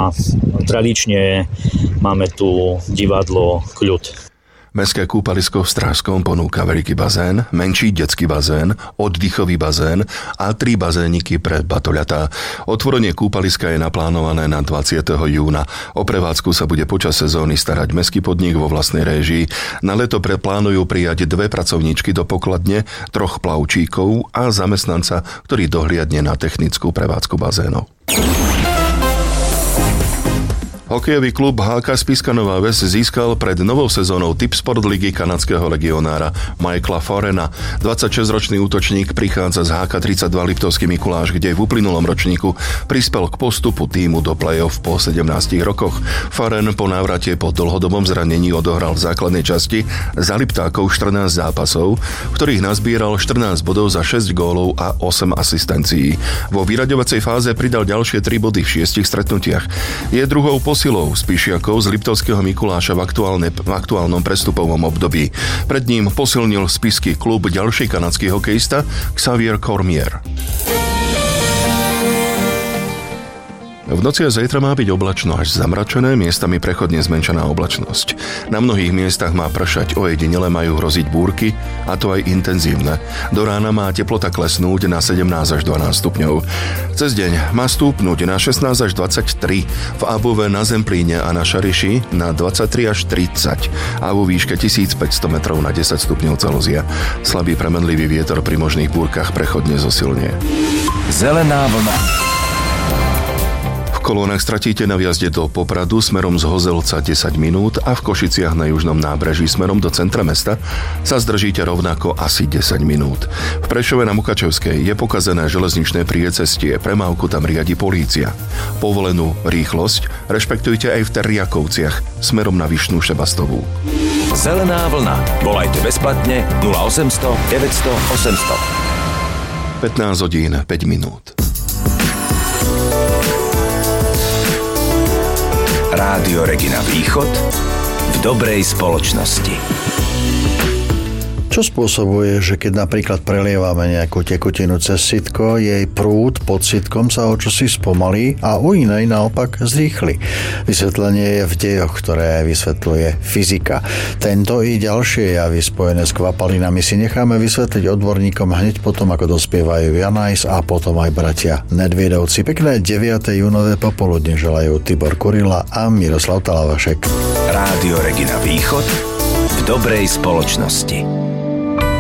a tradične máme tu divadlo Kľud. Mestské kúpalisko v Strážskom ponúka veľký bazén, menší detský bazén, oddychový bazén a 3 bazéniky pre batoľatá. Otvorenie kúpaliska je naplánované na 20. júna. O prevádzku sa bude počas sezóny starať mestský podnik vo vlastnej réžii. Na leto plánujú prijať 2 pracovníčky do pokladne, 3 plavčíkov a zamestnanca, ktorý dohliadne na technickú prevádzku bazénov. Hokejový klub HK Spišská Nová Ves získal pred novou sezónou tip Sport ligy kanadského legionára Michaela Forena. 26-ročný útočník prichádza z HK 32 Liptovský Mikuláš, kde v uplynulom ročníku prispel k postupu tímu do play-off po 17 rokoch. Foren po návrate po dlhodobom zranení odohral v základnej časti za Liptákov 14 zápasov, v ktorých nazbieral 14 bodov za 6 gólov a 8 asistencií. Vo vyraďovacej fáze pridal ďalšie 3 body v 6 stretnutiach. Je druhou posilou Spišiakov z Liptovského Mikuláša v aktuálnom prestupovom období. Pred ním posilnil spišský klub ďalší kanadský hokejista Xavier Cormier. V noci a zajtra má byť oblačno až zamračené, miestami prechodne zmenšená oblačnosť. Na mnohých miestach má pršať, ojedinele majú hroziť búrky, a to aj intenzívne. Do rána má teplota klesnúť na 17 až 12 stupňov. Cez deň má stúpnuť na 16 až 23, v Above, na Zemplíne a na Šariši na 23 až 30 a vo výške 1500 metrov na 10 stupňov Celzia. Slabý premenlivý vietor pri možných búrkach prechodne zosilnie. Zelená vlna. V kolónach stratíte na vjazde do Popradu smerom z Hozelca 10 minút a v Košiciach na južnom nábreží smerom do centra mesta sa zdržíte rovnako asi 10 minút. V Prešove na Mukačevskej je pokazené železničné priecestie, premávku tam riadi polícia. Povolenú rýchlosť rešpektujte aj v Teriakovciach smerom na Vyšnú Šebastovú. Zelená vlna. Volajte bezplatne 0800 900 800. 15 hodín 5 minút. Rádio Regina Východ v dobrej spoločnosti. Čo spôsobuje, že keď napríklad prelievame nejakú tekutinu cez sitko, jej prúd pod sitkom sa o čosi spomalí a u inej naopak zrýchli? Vysvetlenie je v dejoch, ktoré vysvetľuje fyzika. Tento i ďalšie javy spojené s kvapalinami si necháme vysvetliť odborníkom hneď potom, ako dospievajú Janajs a potom aj bratia Nedviedovci. Pekné 9. júnové popoludne želajú Tibor Kurila a Miroslav Talavašek. Rádio Regina Východ v dobrej spoločnosti.